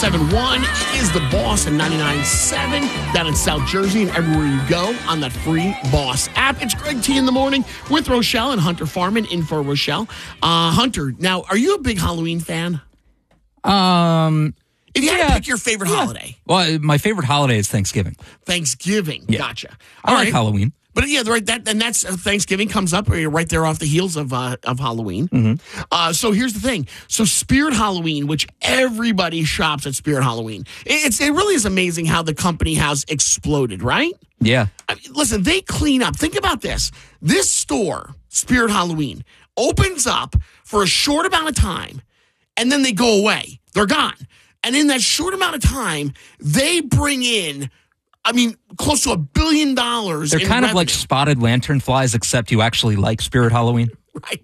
1071 is The Boss and 99.7 down in South Jersey and everywhere you go on that free Boss app. It's Greg T in the morning with Rochelle and Hunter Farman in for Rochelle. Hunter, now, are you a big Halloween fan? If you had to pick your favorite holiday. Well, my favorite holiday is Thanksgiving. Thanksgiving. Yeah. Gotcha. I like Halloween. But yeah, right. That's Thanksgiving comes up right there off the heels of Halloween. Mm-hmm. So here's the thing. So Spirit Halloween, which everybody shops at Spirit Halloween, it really is amazing how the company has exploded, right? Yeah. I mean, listen, they clean up. Think about this. This store, Spirit Halloween, opens up for a short amount of time, and then they go away. They're gone. And in that short amount of time, they bring in, close to $1 billion. They're kind of like spotted lanternflies, except you actually like Spirit Halloween. Right.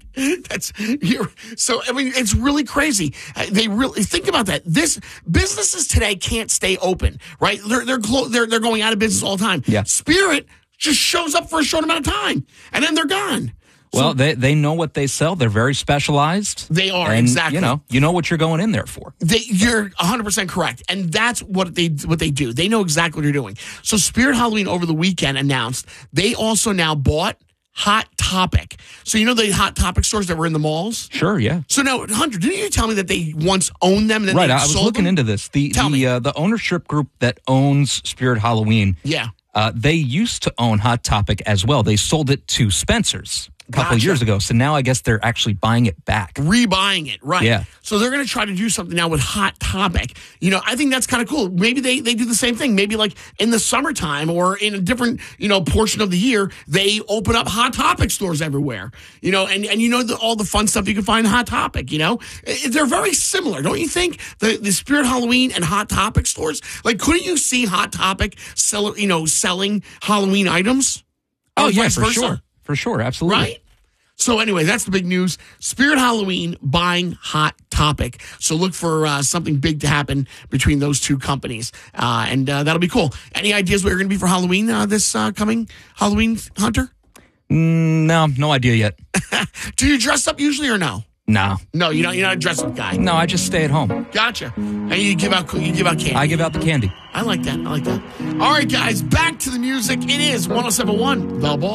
It's really crazy. They really think about that. Businesses today can't stay open, right? They're going out of business all the time. Yeah. Spirit just shows up for a short amount of time, and then they're gone. Well, they know what they sell. They're very specialized. They are, and, exactly. You know what you're going in there for. You're 100% correct, and that's what they do. They know exactly what you're doing. So Spirit Halloween over the weekend announced they also now bought Hot Topic. So you know the Hot Topic stores that were in the malls? Sure, yeah. So now, Hunter, didn't you tell me that they once owned them? And then right, they I was sold looking them? into this. The ownership group that owns Spirit Halloween, yeah, they used to own Hot Topic as well. They sold it to Spencer's a couple of years ago. So now I guess they're actually buying it back. Rebuying it, right. Yeah. So they're going to try to do something now with Hot Topic. I think that's kind of cool. Maybe they do the same thing. Maybe like in the summertime or in a different, portion of the year, they open up Hot Topic stores everywhere. And all the fun stuff you can find in Hot Topic, They're very similar, don't you think? The Spirit Halloween and Hot Topic stores? Like, couldn't you see Hot Topic selling Halloween items? Oh, yeah, for sure. For sure, absolutely. Right? So anyway, that's the big news. Spirit Halloween buying Hot Topic. So look for something big to happen between those two companies. And that'll be cool. Any ideas what you're going to be for Halloween this coming Halloween, Hunter? No idea yet. Do you dress up usually or no? No. No, you're not a dress-up guy. No, I just stay at home. Gotcha. And you give out candy. I give out the candy. I like that. All right, guys, back to the music. It is 107.1 The Ball.